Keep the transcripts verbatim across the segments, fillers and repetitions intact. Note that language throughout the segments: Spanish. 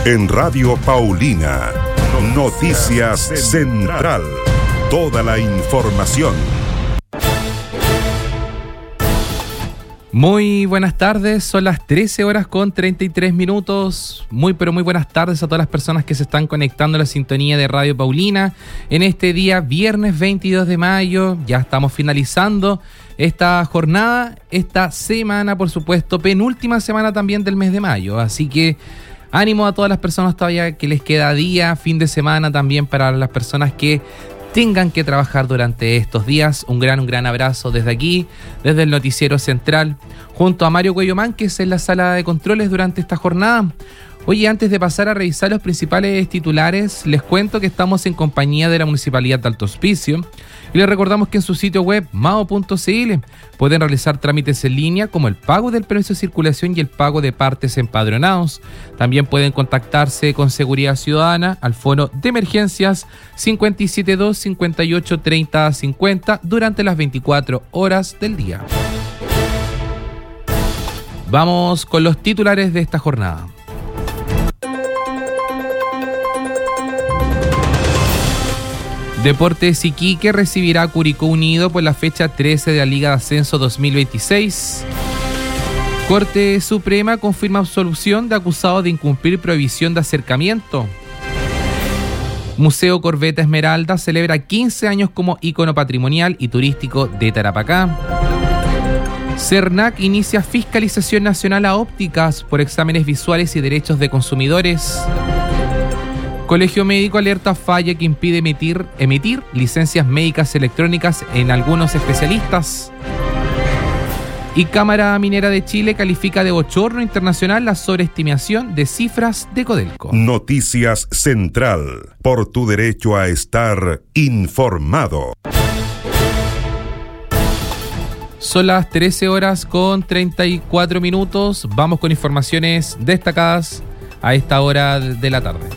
En Radio Paulina, Noticias Central. Toda la información. Muy buenas tardes, son las trece horas con treinta y tres minutos. Muy pero muy buenas tardes a todas las personas que se están conectando a la sintonía de Radio Paulina en este día viernes veintidós de mayo. Ya estamos finalizando esta jornada, esta semana, por supuesto, penúltima semana también del mes de mayo. Así que ánimo a todas las personas todavía que les queda día, fin de semana también para las personas que tengan que trabajar durante estos días. Un gran, un gran abrazo desde aquí, desde el Noticiero Central, junto a Mario Cuello Mánquez en la sala de controles durante esta jornada. Oye, antes de pasar a revisar los principales titulares, les cuento que estamos en compañía de la Municipalidad de Alto Hospicio y les recordamos que en su sitio web mao punto cl pueden realizar trámites en línea como el pago del permiso de circulación y el pago de partes empadronados. También pueden contactarse con Seguridad Ciudadana al foro de emergencias cinco siete dos, cinco ocho, treinta, cincuenta durante las veinticuatro horas del día. Vamos con los titulares de esta jornada. Deportes Iquique recibirá a Curicó Unido por la fecha trece de la Liga de Ascenso dos mil veintiséis. Corte Suprema confirma absolución de acusado de incumplir prohibición de acercamiento. Museo Corbeta Esmeralda celebra quince años como ícono patrimonial y turístico de Tarapacá. CERNAC inicia fiscalización nacional a ópticas por exámenes visuales y derechos de consumidores. Colegio Médico alerta falla que impide emitir, emitir licencias médicas electrónicas en algunos especialistas. Y Cámara Minera de Chile califica de bochorno internacional la sobreestimación de cifras de Codelco. Noticias Central, por tu derecho a estar informado. Son las trece horas con treinta y cuatro minutos. Vamos con informaciones destacadas a esta hora de la tarde.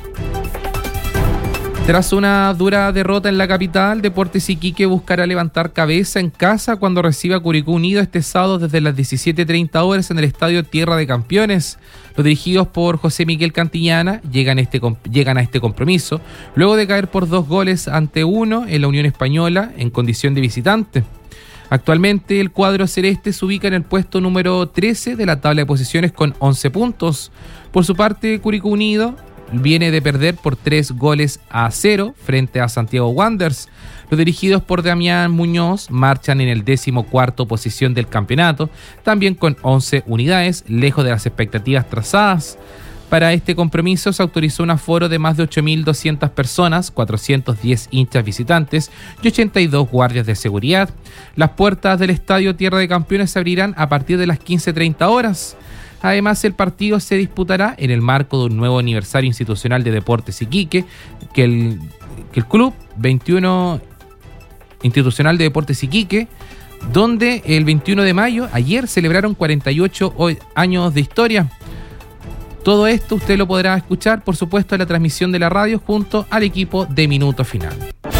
Tras una dura derrota en la capital, Deportes Iquique buscará levantar cabeza en casa cuando reciba a Curicó Unido este sábado desde las diecisiete treinta horas en el Estadio Tierra de Campeones. Los dirigidos por José Miguel Cantillana llegan, este, llegan a este compromiso luego de caer por dos goles ante uno en la Unión Española en condición de visitante. Actualmente el cuadro celeste se ubica en el puesto número trece de la tabla de posiciones con once puntos. Por su parte, Curicó Unido viene de perder por tres goles a cero frente a Santiago Wanderers. Los dirigidos por Damián Muñoz marchan en el décimo cuarto posición del campeonato, también con once unidades, lejos de las expectativas trazadas. Para este compromiso se autorizó un aforo de más de ocho mil doscientas personas, cuatrocientos diez hinchas visitantes y ochenta y dos guardias de seguridad. Las puertas del Estadio Tierra de Campeones se abrirán a partir de las quince treinta horas. Además, el partido se disputará en el marco de un nuevo aniversario institucional de Deportes Iquique, que el, que el Club veintiuno Institucional de Deportes Iquique, donde el veintiuno de mayo, ayer, celebraron cuarenta y ocho años de historia. Todo esto usted lo podrá escuchar, por supuesto, en la transmisión de la radio junto al equipo de Minuto Final.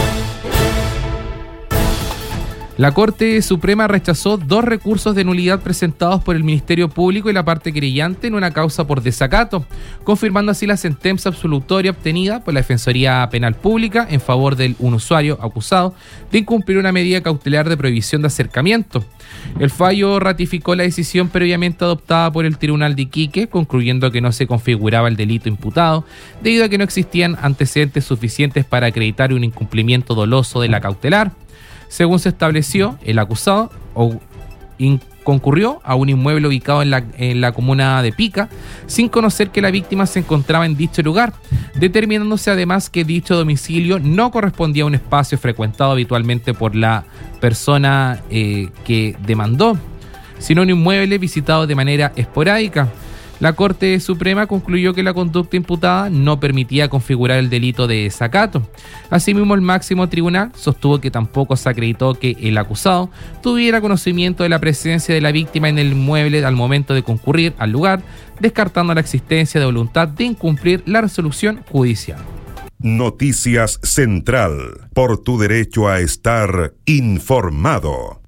La Corte Suprema rechazó dos recursos de nulidad presentados por el Ministerio Público y la parte querellante en una causa por desacato, confirmando así la sentencia absolutoria obtenida por la Defensoría Penal Pública en favor de un usuario acusado de incumplir una medida cautelar de prohibición de acercamiento. El fallo ratificó la decisión previamente adoptada por el Tribunal de Iquique, concluyendo que no se configuraba el delito imputado, debido a que no existían antecedentes suficientes para acreditar un incumplimiento doloso de la cautelar. Según se estableció, el acusado concurrió a un inmueble ubicado en la, en la comuna de Pica, sin conocer que la víctima se encontraba en dicho lugar, determinándose además que dicho domicilio no correspondía a un espacio frecuentado habitualmente por la persona eh, que demandó, sino un inmueble visitado de manera esporádica. La Corte Suprema concluyó que la conducta imputada no permitía configurar el delito de desacato. Asimismo, el máximo tribunal sostuvo que tampoco se acreditó que el acusado tuviera conocimiento de la presencia de la víctima en el inmueble al momento de concurrir al lugar, descartando la existencia de voluntad de incumplir la resolución judicial. Noticias Central, por tu derecho a estar informado.